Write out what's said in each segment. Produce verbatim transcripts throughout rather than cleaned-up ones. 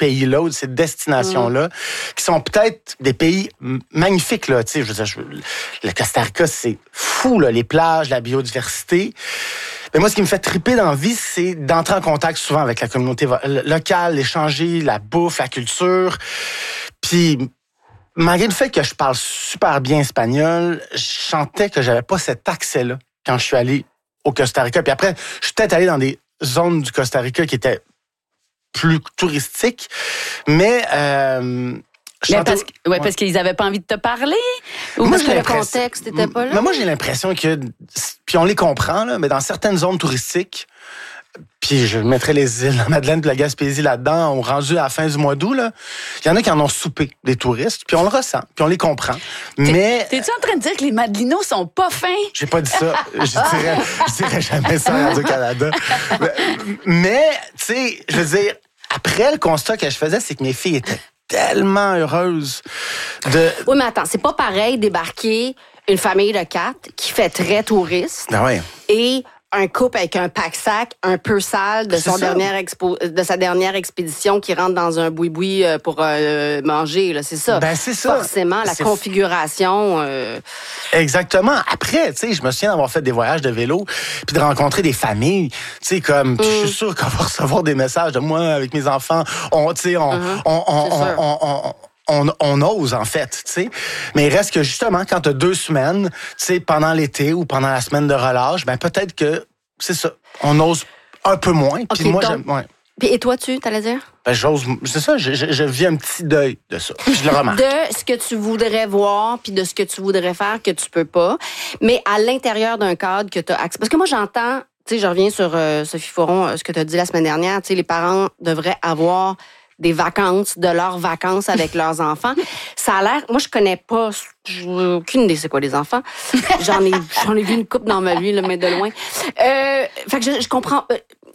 pays-là ou de ces destinations-là, mmh. qui sont peut-être des pays magnifiques, là. Tu sais, je veux dire, je, le Costa Rica, c'est fou, là, les plages, la biodiversité. Mais moi, ce qui me fait triper dans la vie, c'est d'entrer en contact souvent avec la communauté locale, échanger la bouffe, la culture. Puis, malgré le fait que je parle super bien espagnol, je sentais que j'avais pas cet accès-là quand je suis allé au Costa Rica. Puis après, je suis peut-être allé dans des zones du Costa Rica qui étaient plus touristiques, mais... Euh, Mais parce, que, ouais, parce qu'ils n'avaient pas envie de te parler? Ou moi, parce que le contexte n'était pas là? Mais moi, j'ai l'impression que... Puis on les comprend, là, mais dans certaines zones touristiques, puis je mettrais les îles, la Madeleine et la Gaspésie là-dedans, on rendu à la fin du mois d'août, là, il y en a qui en ont soupé, des touristes, puis on le ressent, puis on les comprend. T'es, mais... T'es-tu en train de dire que les Madelinos sont pas fins? J'ai pas dit ça. Je dirais, je dirais jamais ça à Radio-Canada. Mais, tu sais, je veux dire, après, le constat que je faisais, c'est que mes filles étaient tellement heureuse de... Oui, mais attends, c'est pas pareil débarquer une famille de quatre qui fait très touriste ah ouais. et un couple avec un pack-sac un peu sale de, son dernière expo, de sa dernière expédition qui rentre dans un boui-boui pour euh, manger. Là, c'est ça. Ben, c'est ça. Forcément, la c'est configuration... Euh... Exactement. Après, tu sais, je me souviens d'avoir fait des voyages de vélo puis de rencontrer des familles. Tu sais, comme, mm. je suis sûr qu'on va recevoir des messages de moi avec mes enfants. On, tu sais, on, mm-hmm. on, on, on, on, on On, on ose, en fait, tu sais. Mais il reste que, justement, quand tu as deux semaines, tu sais, pendant l'été ou pendant la semaine de relâche, ben peut-être que, c'est ça, on ose un peu moins. Puis okay, moi, donc, j'aime... Ouais. Et toi, tu, t'allais dire? Ben, j'ose... C'est ça, je, je, je vis un petit deuil de ça. Je le remarque. De ce que tu voudrais voir, puis de ce que tu voudrais faire que tu peux pas. Mais à l'intérieur d'un cadre que tu as accès. Parce que moi, j'entends... Tu sais, je reviens sur euh, Sophie Foron, euh, ce que tu as dit la semaine dernière. Tu sais, les parents devraient avoir... des vacances, de leurs vacances avec leurs enfants. Ça a l'air... Moi, je connais pas... J'ai aucune idée c'est quoi les enfants. J'en ai, j'en ai vu une couple dans ma vie, là, mais de loin. Euh, fait que je, je comprends...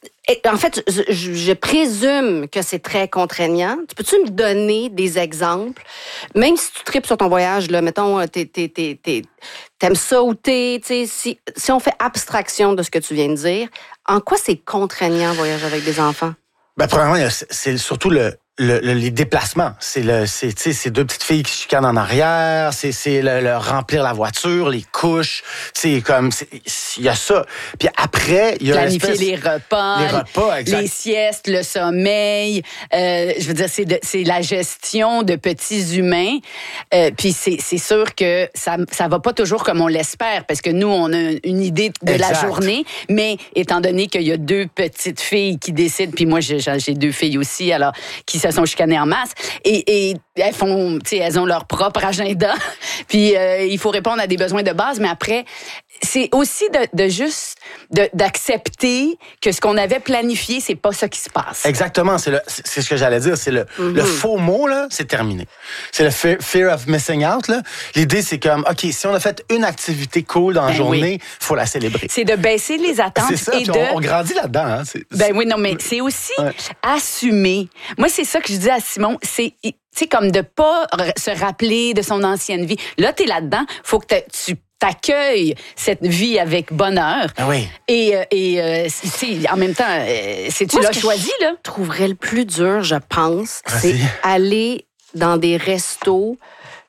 En fait, je, je présume que c'est très contraignant. Tu peux-tu me donner des exemples? Même si tu tripes sur ton voyage, là, mettons, t'es, t'es, t'es, t'es, t'aimes ça ou t'es... Si, si on fait abstraction de ce que tu viens de dire, en quoi c'est contraignant, voyager avec des enfants? Ben, premièrement, c'est surtout le, le, le les déplacements. C'est le, c'est, tu sais, ces deux petites filles qui chicanent en arrière. C'est, c'est le, le remplir la voiture, les couches. Tu sais, comme, il y a ça. Puis après, il y a planifier les repas, les repas, exact. Les siestes, le sommeil. Euh, je veux dire, c'est, de, c'est la gestion de petits humains. Euh, puis c'est, c'est sûr que ça, ça va pas toujours comme on l'espère, parce que nous, on a une idée de exact. La journée. Mais étant donné qu'il y a deux petites filles qui décident, puis moi, j'ai, j'ai deux filles aussi, alors qui se sont chicanées en masse, et, et elles font, tu sais, elles ont leur propre agenda. Puis euh, il faut répondre à des besoins de base, mais après, c'est aussi de, de juste de, d'accepter que ce qu'on avait planifié, c'est pas ça qui se passe. Exactement, c'est le, c'est ce que j'allais dire, c'est le, mm-hmm. le faux mot là, c'est terminé. C'est le fear, fear of missing out là. L'idée c'est comme, ok, si on a fait une activité cool dans la ben journée, oui. faut la célébrer. C'est de baisser les attentes c'est ça, et de. On, on grandit là-dedans. Hein. C'est, ben oui, non, mais c'est aussi ouais. assumer. Moi, c'est ça que je dis à Simon, c'est tu sais, comme de pas se rappeler de son ancienne vie. Là, t'es là-dedans, faut que tu t'accueilles cette vie avec bonheur. Ah oui. Et, et euh, en même temps, c'est tu Moi, l'as ce choisi, que là. Je trouverais le plus dur, je pense, Vas-y. c'est aller dans des restos.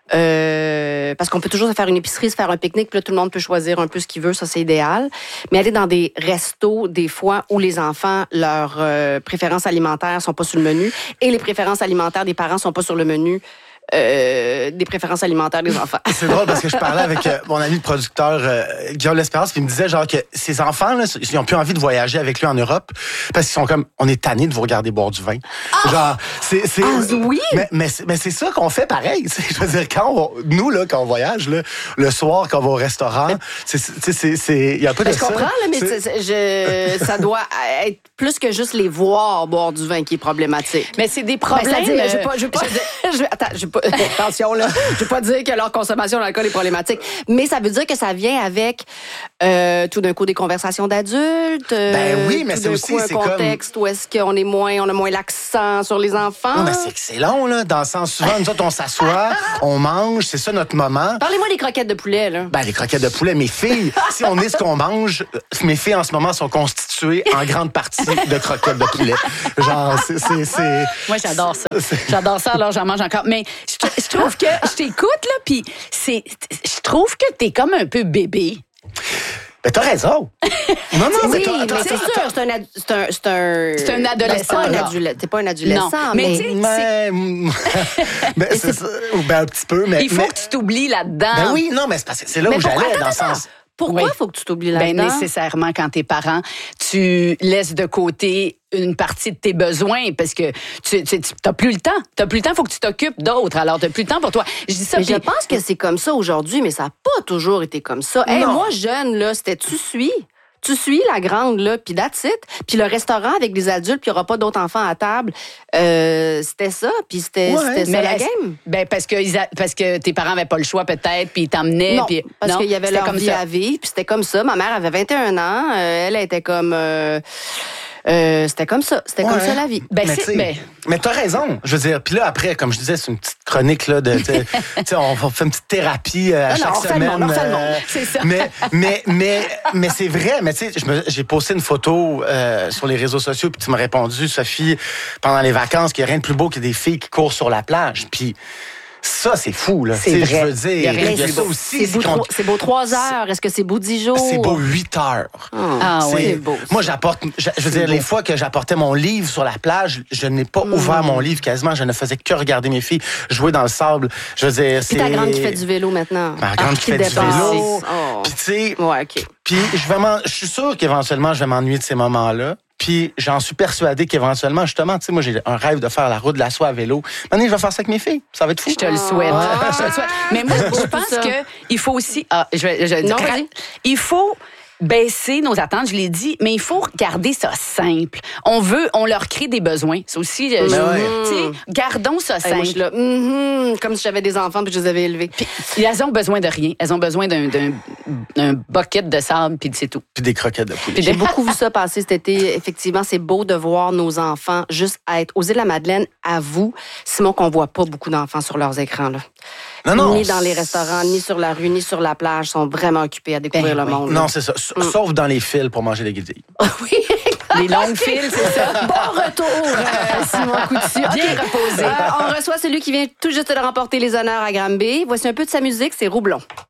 Euh, parce qu'on peut toujours se faire une épicerie, se faire un pique-nique, puis là, tout le monde peut choisir un peu ce qu'il veut, ça, c'est idéal. Mais aller dans des restos, des fois, où les enfants, leurs euh, préférences alimentaires sont pas sur le menu, et les préférences alimentaires des parents sont pas sur le menu, Euh, des préférences alimentaires des enfants. C'est drôle parce que je parlais avec euh, mon ami de producteur euh, Guillaume L'Espérance, puis il me disait genre que ces enfants là, ils n'ont plus envie de voyager avec lui en Europe parce qu'ils sont comme, on est tannés de vous regarder boire du vin. Oh! Genre, c'est, c'est ah, oui. Mais, mais, c'est, mais c'est ça qu'on fait pareil. Je veux dire, quand on, nous là, quand on voyage là, le soir, quand on va au restaurant, mais, c'est, c'est, c'est, c'est, il y a un peu de je ça. Je comprends là, mais c'est, c'est, je, ça doit être plus que juste les voir boire du vin qui est problématique. Mais c'est des problèmes. Ben, c'est-à-dire, je veux pas, je veux pas, je veux, attends, je veux pas, attention là, je veux pas dire que leur consommation d'alcool est problématique, mais ça veut dire que ça vient avec euh, tout d'un coup des conversations d'adultes. Euh, ben oui, mais tout c'est d'un aussi coup, un c'est contexte comme... où est-ce qu'on est moins, on a moins l'accent sur les enfants. Non, mais c'est que c'est long là, dans le sens souvent nous autres on s'assoit, on mange, c'est ça notre moment. Parlez-moi des croquettes de poulet là. Ben les croquettes de poulet, mes filles, si on est ce qu'on mange, mes filles en ce moment sont constituées constitué en grande partie de croquettes de poulet. Genre, c'est... c'est, c'est Moi, j'adore ça. c'est- J'adore ça, alors j'en mange encore. Mais je, tr- je trouve que je t'écoute, là, puis c'est, je trouve que t'es comme un peu bébé. Ben, t'as raison. Non, non, mais Oui, t'as- mais t'as- c'est t'as- sûr, c'est un, ad- c'est un, c'est un, C'est un adolescent, C'est pas un, là. adule- c'est pas un adolescent, Non, mais, mais tu sais, Mais, ben, c'est ça. Ben, un petit peu, mais... Il faut mais- que tu t'oublies là-dedans. Ben oui, non, mais c'est parce que c'est là Mais où pourquoi- j'allais, attends, dans le attends, sens... Pourquoi Oui. faut que tu t'oublies Ben, là-dedans? nécessairement, quand t'es parent, tu laisses de côté une partie de tes besoins parce que tu n'as plus le temps. Tu n'as plus le temps, il faut que tu t'occupes d'autres. Alors, tu n'as plus le temps pour toi. Je dis ça, Mais je puis- pense que c'est comme ça aujourd'hui, mais ça n'a pas toujours été comme ça. Hey, Non. moi, jeune, là, c'était tu suis. Tu suis la grande, là, puis that's it. Puis le restaurant avec des adultes, puis il n'y aura pas d'autres enfants à table. Euh, c'était ça, puis c'était Ouais, c'était ça Mais la est-ce- game. Ben parce que ils a- parce que tes parents n'avaient pas le choix peut-être, puis ils t'emmenaient. Non, puis parce non, qu'il y avait c'était leur comme vie ça. à vivre, puis c'était comme ça. Ma mère avait vingt et un ans, euh, elle était comme... euh, euh, c'était comme ça, c'était comme Ouais. ça la vie. Ben, mais c'est- tu sais, ben- mais t'as raison. Je veux dire, puis là, après, comme je disais, c'est une petite chronique, là, de, tu sais, tu sais, on fait une petite thérapie euh, à Non, non, chaque on refait le semaine. monde, on refait le monde. euh, C'est ça. Mais, mais, mais, mais c'est vrai, mais tu sais, je me- j'ai posté une photo euh, sur les réseaux sociaux, puis tu m'as répondu, Sophie, pendant les vacances, qu'il n'y a rien de plus beau que des filles qui courent sur la plage. Puis ça, c'est fou, là. C'est Tu sais, vrai. Je veux dire, Il y a rien il y a de ça beau. aussi. C'est c'est beau, qu'on- trois- c'est beau trois heures, est-ce que c'est beau dix jours? C'est beau huit heures. Ah C'est- oui. c'est beau, ça. Moi, j'apporte. Je, je veux dire, les fois que j'apportais mon livre sur la plage, je n'ai pas Mm. ouvert mon livre quasiment. Je ne faisais que regarder mes filles jouer dans le sable. Je veux dire, c'est. Puis ta grande qui fait du vélo maintenant. Ma grande Ah, qui fait du dépasse. vélo. Oh. Puis tu sais, Ouais, OK. puis je vais m'en- je suis sûr qu'éventuellement, je vais m'ennuyer de ces moments-là. Puis j'en suis persuadé qu'éventuellement, justement, tu sais, moi, j'ai un rêve de faire la route de la soie à vélo. Maintenant, je vais faire ça avec mes filles. Ça va être fou. Je te le souhaite. Ah. Je te le souhaite. Mais moi, je Tout pense ça. que il faut aussi. Ah, je vais. je- Non, ra- vas-y. il faut baisser nos attentes, je l'ai dit, mais il faut garder ça simple. On veut, on leur crée des besoins. C'est aussi, euh, je- Ben ouais. tu sais, gardons ça Hey, simple. moi, je suis là, mhm, comme si j'avais des enfants puis je les avais élevés. Puis, elles ont besoin de rien. Elles ont besoin d'un, d'un, d'un bucket de sable, puis c'est tout. Puis des croquettes de poulet. Puis J'ai des- beaucoup vu ça passer cet été. Effectivement, c'est beau de voir nos enfants juste être aux îles de la Madeleine. À vous, Simon, qu'on voit pas beaucoup d'enfants sur leurs écrans. Là. Non, non. Ni dans les restaurants, ni sur la rue, ni sur la plage. Ils sont vraiment occupés à découvrir Ben le oui. monde. Non, c'est ça. S- Sauf dans les fils pour manger des guidilles. oui. Les longues fils, c'est ça. Bon retour, euh, Simon Coutu. Bien OK. reposé. Euh, on reçoit celui qui vient tout juste de remporter les honneurs à Granby. Voici un peu de sa musique, c'est Roublon.